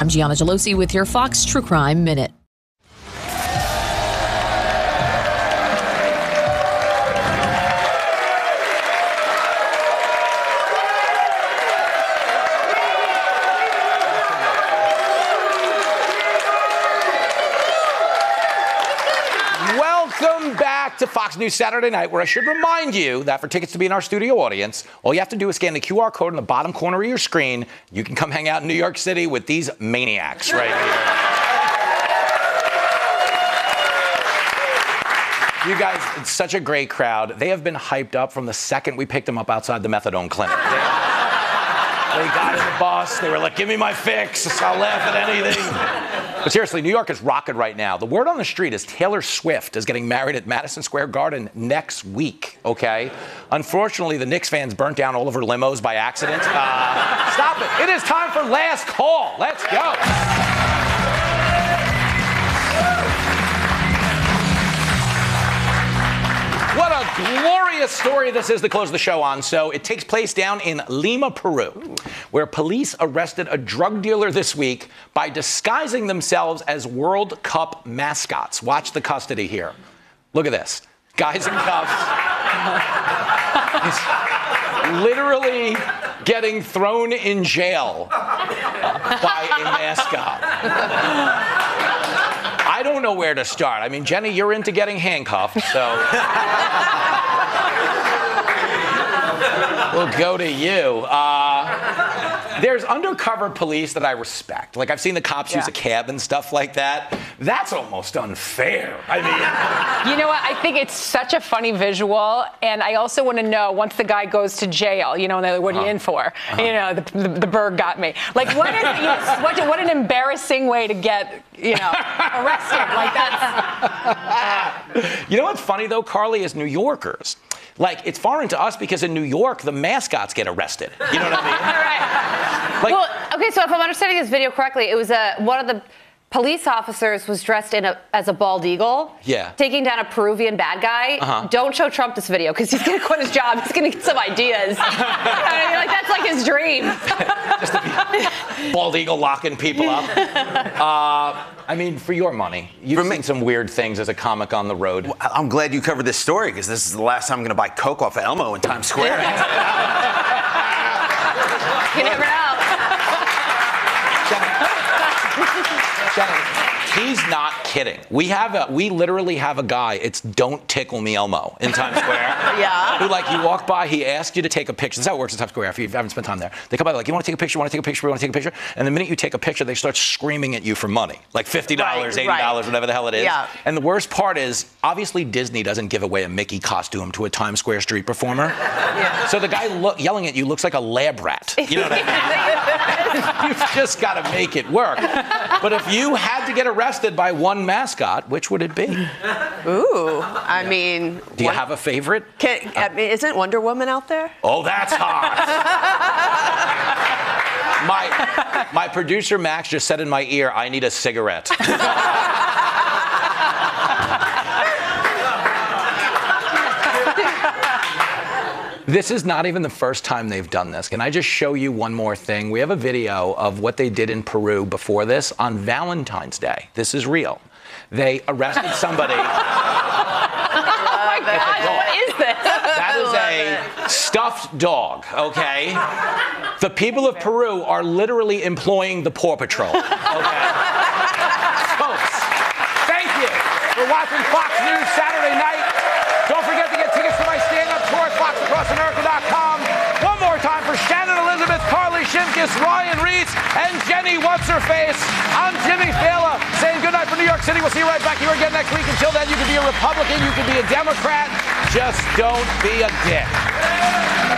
I'm Gianna Gelosi with your Fox True Crime Minute. Welcome back to Fox News Saturday Night, where I should remind you that for tickets to be in our studio audience, all you have to do is scan the QR code in the bottom corner of your screen. You can come hang out in New York City with these maniacs right here. You guys, it's such a great crowd. They have been hyped up from the second we picked them up outside the methadone clinic. They got in the bus. They were like, give me my fix. I'll laugh at anything. But seriously, New York is rocking right now. The word on the street is Taylor Swift is getting married at Madison Square Garden next week, okay? Unfortunately, the Knicks fans burnt down all of her limos by accident. Stop it. It is time for Last Call. Let's go. What a glorious story this is to close the show on. So it takes place down in Lima, Peru, where police arrested a drug dealer this week by disguising themselves as World Cup mascots. Watch the custody here. Look at this. Guys in cuffs. He's literally getting thrown in jail by a mascot. I don't know where to start. I mean, Jenny, you're into getting handcuffed, so we'll go to you. There's undercover police that I respect. Like, I've seen the cops use a cab and stuff like that. That's almost unfair. I mean, you know what? I think it's such a funny visual, and I also want to know, once the guy goes to jail, you know, and they're like, what are you in for? You know, the bird got me. Like, what an embarrassing way to get, you know, arrested. Like, that's... You know what's funny, though, Carly, is New Yorkers. Like, it's foreign to us because in New York, the mascots get arrested. You know what I mean? Right. Like, well, okay, so if I'm understanding this video correctly, it was one of the police officers was dressed as a bald eagle, taking down a Peruvian bad guy. Don't show Trump this video because he's going to quit his job. He's going to get some ideas. Like, that's like his dream. Just to be bald eagle locking people up. I mean, for your money, you've seen some weird things as a comic on the road. Well, I'm glad you covered this story because this is the last time I'm going to buy Coke off of Elmo in Times Square. You never know. Jenny, he's not kidding. We literally have a guy, it's Don't Tickle Me Elmo in Times Square. Yeah. Who, like, you walk by, he asks you to take a picture. This is how it works in Times Square if you haven't spent time there. They come by, like, you want to take a picture, you want to take a picture, you want to take a picture? And the minute you take a picture, they start screaming at you for money. Like $50, $80, whatever the hell it is. Yeah. And the worst part is, obviously Disney doesn't give away a Mickey costume to a Times Square street performer. Yeah. So the guy yelling at you looks like a lab rat. You know what I mean? You've just got to make it work. But if you had to get arrested by one mascot, which would it be? Ooh, I mean... Do you have a favorite? Isn't Wonder Woman out there? Oh, that's hot. My producer, Max, just said in my ear, I need a cigarette. This is not even the first time they've done this. Can I just show you one more thing? We have a video of what they did in Peru before this on Valentine's Day. This is real. They arrested somebody. Oh my God, what is this? That is a stuffed dog, okay? The people of Peru are literally employing the Paw Patrol, okay? Folks, thank you for watching Fox News Saturday Night. Don't forget to get tickets to my stand-up tour at foxacrossamerica.com. One more time for Shannon Elizabeth, Carly Shimkus, Ryan Reitz, and Jenny What's-Her-Face. I'm Jimmy Fallon saying goodnight from New York City. We'll see you right back here again next week. Until then, you can be a Republican, you can be a Democrat. Just don't be a dick.